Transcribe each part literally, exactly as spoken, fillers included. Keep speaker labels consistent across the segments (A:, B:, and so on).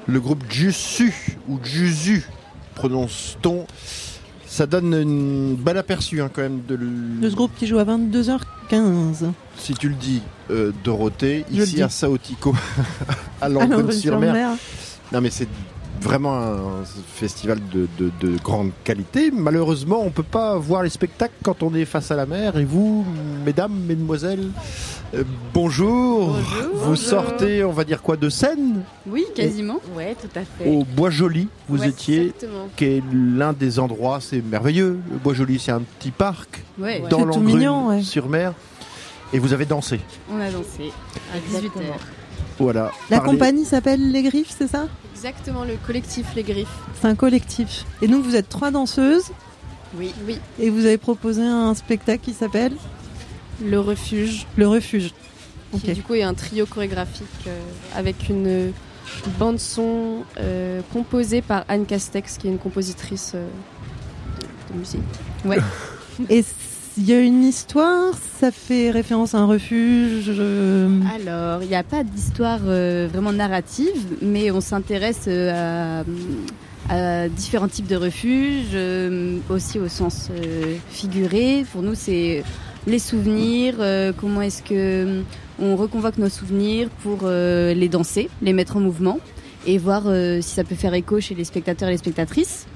A: Le groupe Jusu, ou Jusu, prononce-t-on. Ça donne un bel aperçu hein, quand même de, l...
B: de ce groupe qui joue à vingt-deux heures quinze.
A: Si tu le dis, euh, Dorothée,
B: Je
A: ici
B: le
A: à Saotico, à Langrune-sur-Mer. Non mais c'est vraiment un festival de, de, de grande qualité. Malheureusement, on ne peut pas voir les spectacles quand on est face à la mer. Et vous, mesdames, mesdemoiselles, euh, bonjour.
C: Bonjour.
A: Vous
C: Bonjour.
A: sortez, on va dire quoi, de scène ?
C: Oui, quasiment. Oui, tout à fait.
A: Au Bois-Joli, vous
C: ouais,
A: étiez,
C: exactement.
A: qui est l'un des endroits, c'est merveilleux. Le Bois-Joli, c'est un petit parc
C: ouais,
A: dans
B: ouais.
A: Langrune-sur-Mer. Ouais. Et vous avez dansé.
C: On a dansé à dix-huit heures.
A: Voilà.
B: La
A: Parlez...
B: compagnie s'appelle Les Griffes, c'est ça ?
C: Exactement, le collectif Les Griffes.
B: C'est un collectif. Et donc vous êtes trois danseuses.
C: Oui, oui.
B: Et vous avez proposé un spectacle qui s'appelle
C: Le Refuge.
B: Le Refuge.
C: Qui okay. du coup est un trio chorégraphique euh, avec une bande son euh, composée par Anne Castex, qui est une compositrice euh, de, de musique. Ouais.
B: Et il y a une histoire, ça fait référence à un refuge. Je...
C: Alors, il n'y a pas d'histoire euh, vraiment narrative, mais on s'intéresse euh, à, à différents types de refuges, euh, aussi au sens euh, figuré. Pour nous, c'est les souvenirs, euh, comment est-ce que on reconvoque nos souvenirs pour euh, les danser, les mettre en mouvement et voir euh, si ça peut faire écho chez les spectateurs et les spectatrices.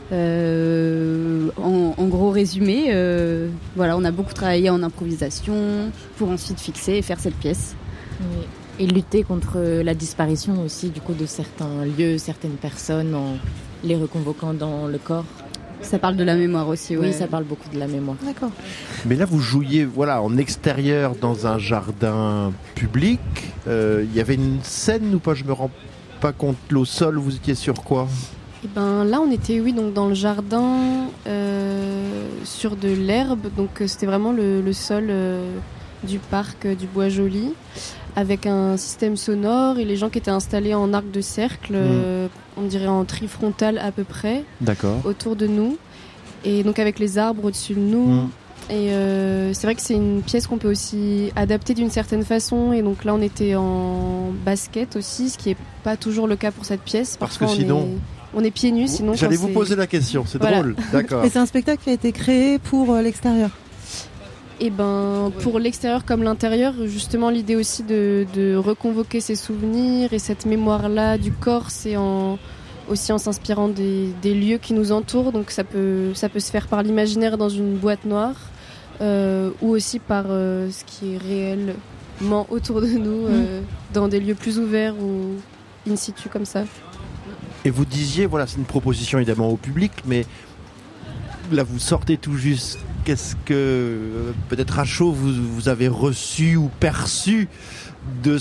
C: Euh, en, en gros résumé, euh, voilà, on a beaucoup travaillé en improvisation pour ensuite fixer et faire cette pièce.
D: Oui. Et lutter contre la disparition aussi du coup de certains lieux, certaines personnes en les reconvoquant dans le corps.
C: Ça parle de la mémoire aussi, ouais.
D: Oui, ça parle beaucoup de la mémoire.
B: D'accord.
A: Mais là, vous jouiez, voilà, en extérieur dans un jardin public. Il euh, y avait une scène ou pas ? Je me rends pas compte. Au sol, vous étiez sur quoi ?
C: Eh ben là, on était, oui, donc dans le jardin, euh, sur de l'herbe. Donc c'était vraiment le, le sol euh, du parc euh, du Bois-Joli, avec un système sonore et les gens qui étaient installés en arc de cercle, mmh. euh, on dirait en trifrontal à peu près,
A: d'accord.
C: autour de nous. Et donc avec les arbres au-dessus de nous. Mmh. Et euh, c'est vrai que c'est une pièce qu'on peut aussi adapter d'une certaine façon. Et donc là, on était en basket aussi, ce qui n'est pas toujours le cas pour cette pièce.
A: Parce
C: Parfois,
A: que sinon...
C: On est... On est pieds nus, sinon.
A: J'allais vous
C: c'est...
A: poser la question, c'est
C: voilà.
A: drôle, d'accord.
B: Et c'est un spectacle qui a été créé pour euh, l'extérieur.
C: Et ben, ouais. Pour l'extérieur comme l'intérieur, justement, l'idée aussi de, de reconvoquer ces souvenirs et cette mémoire-là du corps, c'est en, aussi en s'inspirant des, des lieux qui nous entourent. Donc ça peut, ça peut se faire par l'imaginaire dans une boîte noire, euh, ou aussi par euh, ce qui est réellement autour de nous, mmh. euh, dans des lieux plus ouverts ou in situ comme ça.
A: Et vous disiez, voilà, c'est une proposition évidemment au public, mais là vous sortez tout juste. Qu'est-ce que, peut-être à chaud, vous, vous avez reçu ou perçu de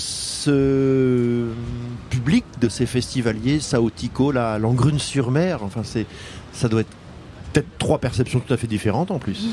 A: ce public, de ces festivaliers, Saotico, la Langrune-sur-Mer ? Enfin, c'est, ça doit être peut-être trois perceptions tout à fait différentes en plus.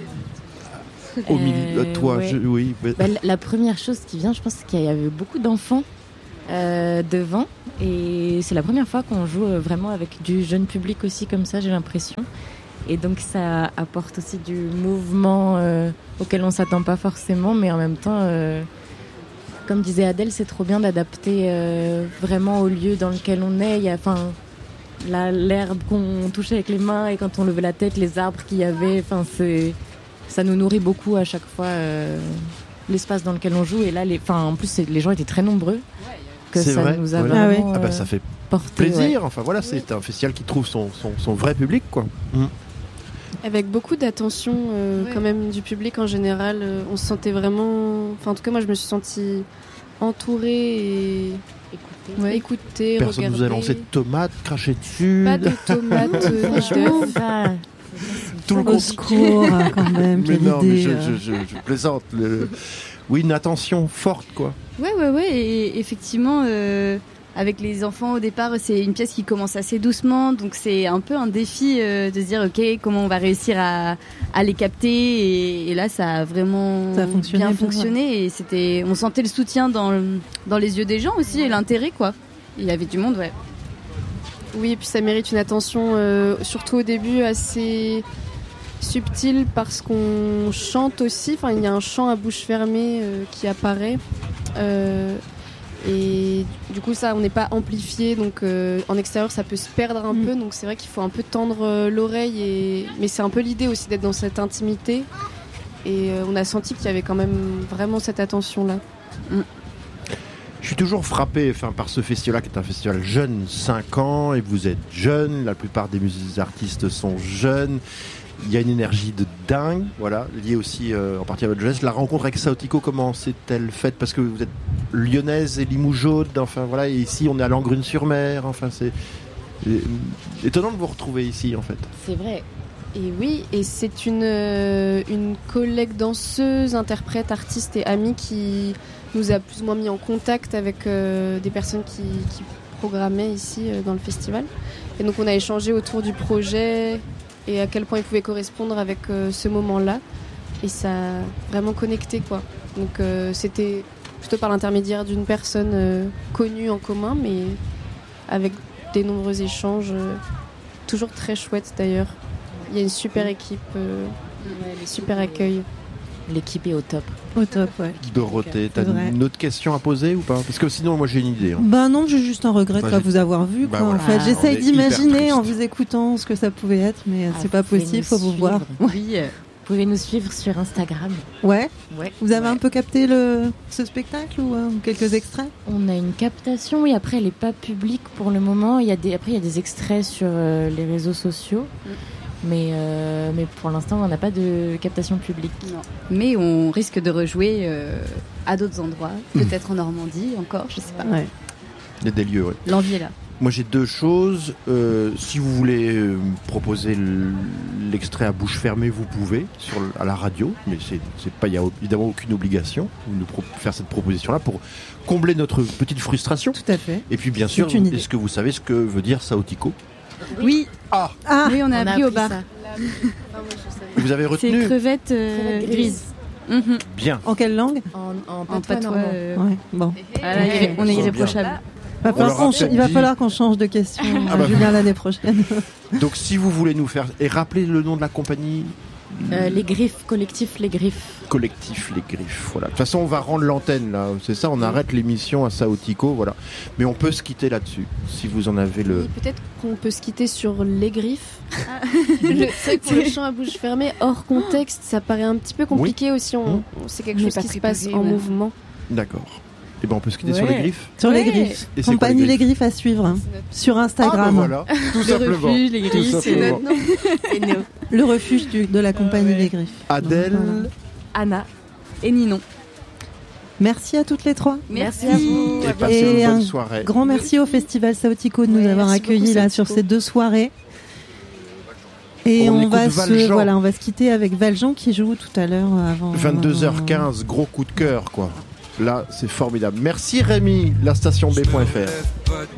A: Au milieu,
D: euh,
A: toi,
D: ouais.
A: je, oui.
D: Bah, la première chose qui vient, je pense qu'il y avait beaucoup d'enfants euh, devant. Et c'est la première fois qu'on joue vraiment avec du jeune public aussi comme ça, j'ai l'impression. Et donc ça apporte aussi du mouvement euh, auquel on ne s'attend pas forcément, mais en même temps, euh, comme disait Adèle, c'est trop bien d'adapter euh, vraiment au lieu dans lequel on est. Il y a, enfin, la, l'herbe qu'on touchait avec les mains et quand on levait la tête, les arbres qu'il y avait, enfin, c'est, ça nous nourrit beaucoup à chaque fois euh, l'espace dans lequel on joue. Et là, les, enfin, en plus, c'est, les gens étaient très nombreux. Que
A: c'est
D: ça
A: vrai,
D: nous a
A: voilà.
D: vraiment,
A: ah bah, ça fait
D: porté,
A: plaisir.
D: Ouais.
A: Enfin voilà, c'est un festival qui trouve son, son, son vrai public, quoi. Mmh.
C: Avec beaucoup d'attention euh, ouais. quand même du public en général. Euh, on se sentait vraiment... Enfin, en tout cas, moi, je me suis sentie entourée et écoutée. Ouais, écoutée,
A: personne
C: regardée.
A: Vous a lancé de tomates, craché dessus.
C: Pas de tomates, euh,
D: franchement, ça...
A: Tout le
B: au secours, quand même.
A: Mais non,
B: idée,
A: mais je,
B: euh...
A: je, je, je plaisante. Le... Oui, une attention forte, quoi.
C: Ouais, ouais, ouais. Et effectivement, euh, avec les enfants, au départ, c'est une pièce qui commence assez doucement. Donc, c'est un peu un défi euh, de se dire, OK, comment on va réussir à, à les capter. Et, et là, ça a vraiment
B: ça a fonctionné,
C: bien fonctionné. Et c'était, on sentait le soutien dans, dans les yeux des gens aussi et l'intérêt, quoi. Il y avait du monde, ouais. Oui, et puis ça mérite une attention, euh, surtout au début, assez... subtil parce qu'on chante aussi, enfin il y a un chant à bouche fermée euh, qui apparaît euh,
E: Et du coup, ça, on n'est pas amplifié, donc euh, en extérieur, ça peut se perdre un
B: Mm.
E: peu. Donc c'est vrai qu'il faut un peu tendre euh, l'oreille. Et... Mais c'est un peu l'idée aussi d'être dans cette intimité. Et euh, on a senti qu'il y avait quand même vraiment cette attention-là.
A: Je suis toujours frappé enfin, par ce festival qui est un festival jeune, cinq ans, et vous êtes jeune, la plupart des musiciens artistes sont jeunes. Il y a une énergie de dingue, voilà, liée aussi euh, en partie à votre jeunesse. La rencontre avec Saotico, comment s'est-elle faite? Parce que vous êtes lyonnaise et Limoujaude, enfin voilà, et ici on est à Langrune-sur-Mer, enfin c'est euh, étonnant de vous retrouver ici en fait.
D: C'est vrai.
E: Et oui, et c'est une, euh, une collègue danseuse, interprète, artiste et amie qui nous a plus ou moins mis en contact avec euh, des personnes qui, qui programmaient ici euh, dans le festival. Et donc on a échangé autour du projet et à quel point il pouvait correspondre avec euh, ce moment-là. Et ça a vraiment connecté, quoi. Donc euh, c'était plutôt par l'intermédiaire d'une personne euh, connue en commun, mais avec des nombreux échanges, euh, toujours très chouettes d'ailleurs. Il y a une super équipe, euh, super accueil.
D: L'équipe est au top.
B: Au top, ouais.
A: Dorothée, t'as
B: C'est vrai.
A: une autre question à poser ou pas? Parce que sinon moi j'ai une idée. Hein.
B: Ben non, j'ai juste un regret de
A: Bah,
B: pas
A: j'ai-
B: vous avoir vu.
A: Bah
B: Quoi,
A: voilà.
B: en fait,
A: Ah,
B: j'essaye
A: on est hyper
B: d'imaginer en
A: triste.
B: vous écoutant ce que ça pouvait être, mais
D: Ah,
B: c'est pas
D: pouvez
B: possible.
D: nous
B: Faut vous
D: suivre.
B: voir.
D: Oui, euh, vous pouvez nous suivre sur Instagram.
B: Ouais.
D: Ouais.
B: Vous avez
D: Ouais.
B: un peu capté le ce spectacle ou euh, quelques extraits?
D: On a une captation, oui, après elle n'est pas publique pour le moment. Il y a des, après il y a des extraits sur euh, les réseaux sociaux.
C: Mm.
D: Mais, euh, mais pour l'instant, on n'a pas de captation publique.
C: Non. Mais on risque de rejouer euh, à d'autres endroits, peut-être en Normandie encore, je sais pas.
B: Ouais.
A: Il y a des lieux, oui.
C: L'envie est là.
A: Moi j'ai deux choses. Euh, si vous voulez euh, proposer l- l'extrait à bouche fermée, vous pouvez sur l- à la radio, mais c'est c'est pas, il y a évidemment aucune obligation de nous pro- faire cette proposition-là pour combler notre petite frustration.
B: Tout à fait.
A: Et puis bien
B: C'est
A: sûr,
B: une idée.
A: est-ce que vous savez ce que veut dire Saotico?
B: Oui.
A: Ah,
B: Ah.
C: Oui, on a appris au bar.
D: ça.
A: vous avez
C: C'est
A: retenu?
C: crevettes euh,
D: Crevettes
C: grises. Mhm.
A: Bien.
B: En quelle langue?
D: En, en
C: En
D: patois
C: patois.
D: normand.
C: euh,
B: Ouais. Bon.
C: voilà,
D: Ouais.
C: on est
A: Bien.
C: irréprochable.
B: Va
A: On
B: falloir
A: leur a
B: qu'on ch-
A: peut-être
B: il va
A: dit-
B: falloir qu'on change de question,
A: Ah
B: euh,
A: bah.
B: Julien, l'année prochaine.
A: Donc si vous voulez nous faire et rappeler le nom de la compagnie.
D: Euh, les griffes, collectif Les Griffes.
A: Collectif Les Griffes, voilà. De toute façon, on va rendre l'antenne là, c'est ça, on arrête l'émission à Saotico, voilà. Mais on peut se quitter là-dessus, si vous en avez le.
E: Et peut-être qu'on peut se quitter sur les griffes. Le- C'est vrai que pour le chant à bouche fermée, hors contexte, ça paraît un petit peu compliqué aussi. On,
A: Mmh.
E: on- c'est quelque
C: On n'est
E: chose
C: pas
E: qui se
C: préparé,
E: passe en
C: ouais.
E: mouvement.
A: D'accord. Et ben on peut se quitter
D: Ouais.
A: sur Les Griffes.
B: Sur les
C: Ouais.
B: griffes.
A: Et c'est quoi,
B: Compagnie
A: les
B: les
A: griffes
B: griffes à suivre hein,
E: C'est notre-
B: sur
A: Ah
B: Instagram.
A: ben voilà, tout simplement.
C: refuge, les
A: Tout
C: grilles, c'est
A: simplement.
E: notre nom.
C: Et Néo.
B: Le refuge du- de la compagnie
C: ouais.
B: des griffes.
A: Adèle,
B: Donc, voilà.
D: Anna.
C: Et Ninon.
B: Merci à toutes les trois.
C: Merci,
D: Merci à vous.
A: et passez
B: Et
A: une bonne
B: un
A: soirée.
B: Grand merci au Festival Saotico de nous
E: Ouais,
B: avoir
E: merci
B: accueillis
E: beaucoup,
B: là
E: Saotico.
B: sur ces deux soirées. Et
A: On
B: on,
A: écoute
B: va se
A: Valjean.
B: voilà, on va se quitter avec Valjean qui joue tout à l'heure euh, avant
A: vingt-deux heures quinze, gros coup de cœur quoi. Là, c'est formidable. Merci Rémi, la station B point F R.